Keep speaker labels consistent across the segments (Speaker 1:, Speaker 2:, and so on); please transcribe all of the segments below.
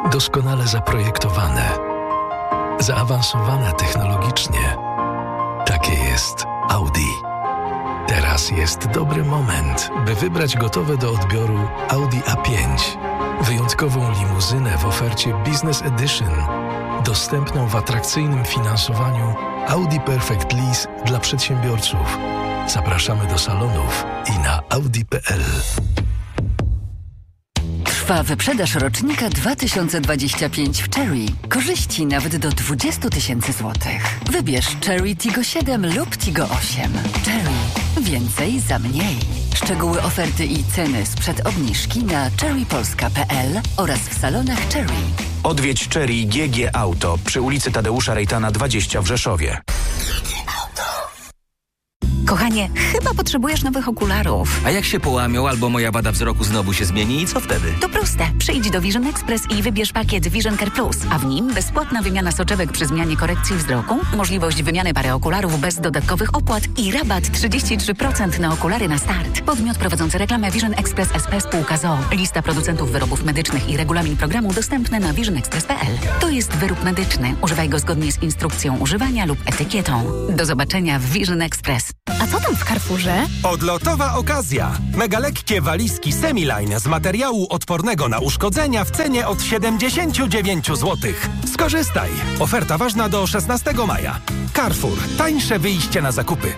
Speaker 1: Doskonale zaprojektowane, zaawansowane technologicznie. Takie jest Audi. Teraz jest dobry moment, by wybrać gotowe do odbioru Audi A5. Wyjątkową limuzynę w ofercie Business Edition, dostępną w atrakcyjnym finansowaniu Audi Perfect Lease dla przedsiębiorców. Zapraszamy do salonów i na audi.pl.
Speaker 2: Trwa wyprzedaż rocznika 2025 w Chery. Korzyści nawet do 20 000 złotych. Wybierz Chery Tiggo 7 lub Tiggo 8. Chery. Więcej za mniej. Szczegóły oferty i ceny sprzed obniżki na cherrypolska.pl oraz w salonach Chery.
Speaker 3: Odwiedź Chery GG Auto przy ulicy Tadeusza Rejtana 20 w Rzeszowie.
Speaker 4: Kochanie, chyba potrzebujesz nowych okularów.
Speaker 5: A jak się połamią albo moja wada wzroku znowu się zmieni i co wtedy?
Speaker 4: To proste. Przyjdź do Vision Express i wybierz pakiet Vision Care Plus, a w nim bezpłatna wymiana soczewek przy zmianie korekcji wzroku, możliwość wymiany pary okularów bez dodatkowych opłat i rabat 33% na okulary na start. Podmiot prowadzący reklamę Vision Express SP spółka z o.o. Lista producentów wyrobów medycznych i regulamin programu dostępne na visionexpress.pl. To jest wyrób medyczny. Używaj go zgodnie z instrukcją używania lub etykietą. Do zobaczenia w Vision Express.
Speaker 6: A co tam w Carrefourze?
Speaker 7: Odlotowa okazja. Mega lekkie walizki Semiline z materiału odpornego na uszkodzenia w cenie od 79 zł. Skorzystaj. Oferta ważna do 16 maja. Carrefour. Tańsze wyjście na zakupy.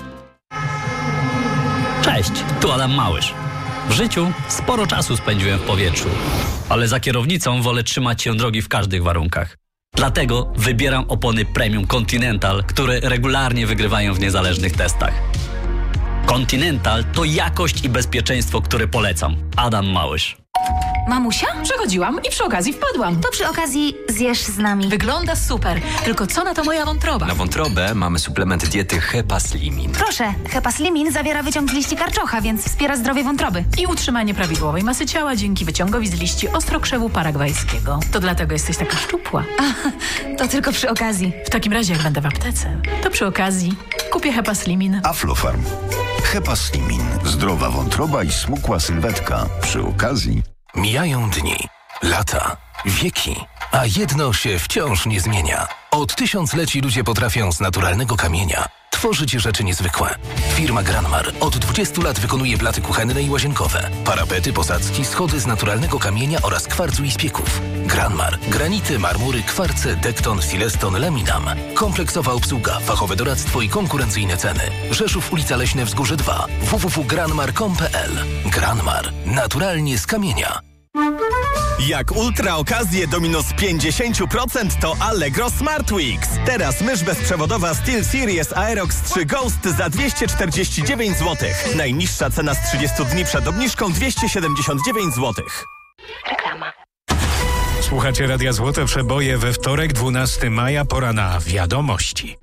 Speaker 8: Cześć, tu Adam Małysz. W życiu sporo czasu spędziłem w powietrzu, ale za kierownicą wolę trzymać się drogi w każdych warunkach. Dlatego wybieram opony Premium Continental, które regularnie wygrywają w niezależnych testach. Continental to jakość i bezpieczeństwo, które polecam. Adam Małysz.
Speaker 6: Mamusia? Przechodziłam i przy okazji wpadłam.
Speaker 4: To przy okazji zjesz z nami.
Speaker 6: Wygląda super, tylko co na to moja wątroba?
Speaker 9: Na wątrobę mamy suplement diety Hepaslimin.
Speaker 4: Proszę, Hepaslimin zawiera wyciąg z liści karczocha, więc wspiera zdrowie wątroby.
Speaker 6: I utrzymanie prawidłowej masy ciała dzięki wyciągowi z liści ostrokrzewu paragwajskiego. To dlatego jesteś taka szczupła.
Speaker 4: To tylko przy okazji.
Speaker 6: W takim razie, jak będę w aptece, to przy okazji kupię Hepaslimin.
Speaker 10: Aflofarm. Hepaslimin. Zdrowa wątroba i smukła sylwetka. Przy okazji.
Speaker 1: Mijają dni, lata, wieki, a jedno się wciąż nie zmienia. Od tysiącleci ludzie potrafią z naturalnego kamienia tworzyć rzeczy niezwykłe. Firma Granmar od 20 lat wykonuje blaty kuchenne i łazienkowe, parapety, posadzki, schody z naturalnego kamienia oraz kwarcu i spieków. Granmar. Granity, marmury, kwarce, dekton, sileston, laminam. Kompleksowa obsługa, fachowe doradztwo i konkurencyjne ceny. Rzeszów, ulica Leśne Wzgórze 2. www.granmar.com.pl. Granmar. Naturalnie z kamienia.
Speaker 11: Jak ultra okazje do minus 50% to Allegro Smart Weeks. Teraz mysz bezprzewodowa SteelSeries Aerox 3 Ghost za 249 zł. Najniższa cena z 30 dni przed obniżką 279 zł.
Speaker 4: Reklama.
Speaker 7: Słuchacie Radia Złote Przeboje we wtorek, 12 maja, pora na wiadomości.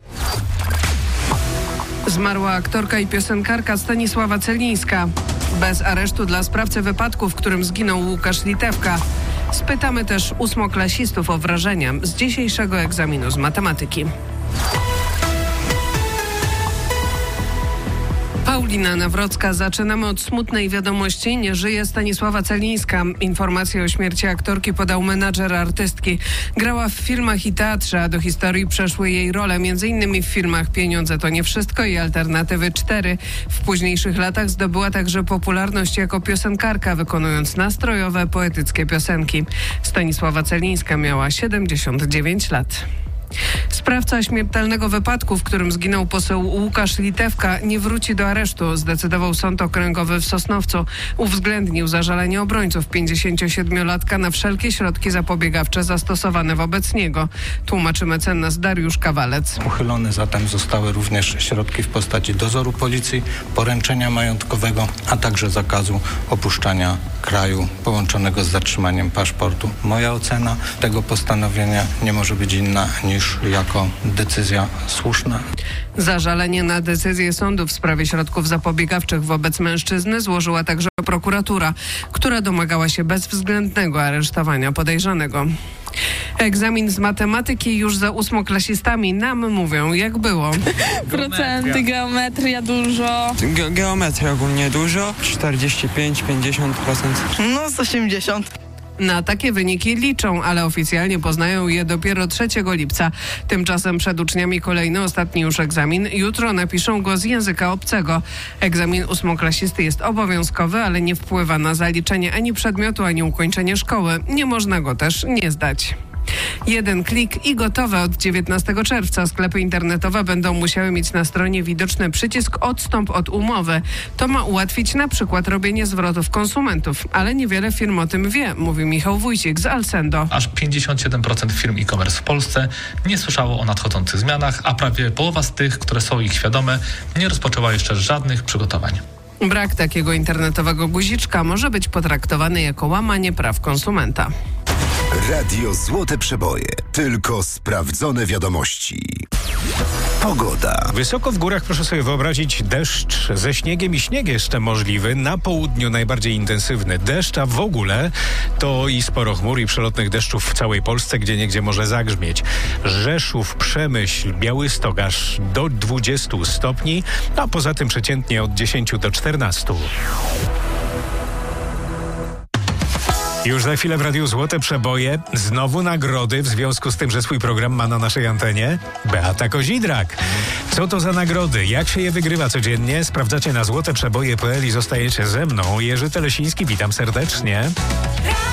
Speaker 12: Zmarła aktorka i piosenkarka Stanisława Celińska. Bez aresztu dla sprawcy wypadku, w którym zginął Łukasz Litewka. Spytamy też ósmoklasistów o wrażenia z dzisiejszego egzaminu z matematyki. Paulina Nawrocka. Zaczynamy od smutnej wiadomości. Nie żyje Stanisława Celińska. Informację o śmierci aktorki podał menadżer artystki. Grała w filmach i teatrze, a do historii przeszły jej role m.in. w filmach Pieniądze to nie wszystko i Alternatywy 4. W późniejszych latach zdobyła także popularność jako piosenkarka, wykonując nastrojowe, poetyckie piosenki. Stanisława Celińska miała 79 lat. Sprawca śmiertelnego wypadku, w którym zginął poseł Łukasz Litewka, nie wróci do aresztu, zdecydował Sąd Okręgowy w Sosnowcu. Uwzględnił zażalenie obrońców 57-latka na wszelkie środki zapobiegawcze zastosowane wobec niego. Tłumaczy mecenas Dariusz Kawalec.
Speaker 13: Uchylone zatem zostały również środki w postaci dozoru policji, poręczenia majątkowego, a także zakazu opuszczania kraju połączonego z zatrzymaniem paszportu. Moja ocena tego postanowienia nie może być inna niż jako decyzja słuszna.
Speaker 12: Zażalenie na decyzję sądu w sprawie środków zapobiegawczych wobec mężczyzny złożyła także prokuratura, która domagała się bezwzględnego aresztowania podejrzanego. Egzamin z matematyki już za ósmoklasistami. Nam mówią, jak było.
Speaker 14: Procenty, geometria dużo.
Speaker 15: Geometria ogólnie dużo. 45-50%.
Speaker 14: No z 80.
Speaker 12: Na takie wyniki liczą, ale oficjalnie poznają je dopiero 3 lipca. Tymczasem przed uczniami kolejny, ostatni już egzamin. Jutro napiszą go z języka obcego. Egzamin 8-klasisty jest obowiązkowy, ale nie wpływa na zaliczenie ani przedmiotu, ani ukończenie szkoły. Nie można go też nie zdać. 1 klik i gotowe. Od 19 czerwca sklepy internetowe będą musiały mieć na stronie widoczny przycisk odstąp od umowy. To ma ułatwić na przykład robienie zwrotów konsumentów, ale niewiele firm o tym wie, mówi Michał Wójcik z Alsendo.
Speaker 15: Aż 57% firm e-commerce w Polsce nie słyszało o nadchodzących zmianach, a prawie połowa z tych, które są ich świadome, nie rozpoczęła jeszcze żadnych przygotowań.
Speaker 12: Brak takiego internetowego guziczka może być potraktowany jako łamanie praw konsumenta.
Speaker 16: Radio Złote Przeboje. Tylko sprawdzone wiadomości. Pogoda.
Speaker 7: Wysoko w górach proszę sobie wyobrazić deszcz ze śniegiem i śnieg jeszcze możliwy. Na południu najbardziej intensywny deszcz, a w ogóle to i sporo chmur i przelotnych deszczów w całej Polsce, gdzieniegdzie może zagrzmieć. Rzeszów, Przemyśl, Białystok aż do 20 stopni, a poza tym przeciętnie od 10 do 14. Już za chwilę w Radiu Złote Przeboje. Znowu nagrody w związku z tym, że swój program ma na naszej antenie Beata Kozidrak. Co to za nagrody? Jak się je wygrywa codziennie? Sprawdzacie na złoteprzeboje.pl i zostajecie ze mną. Jerzy Telesiński, witam serdecznie.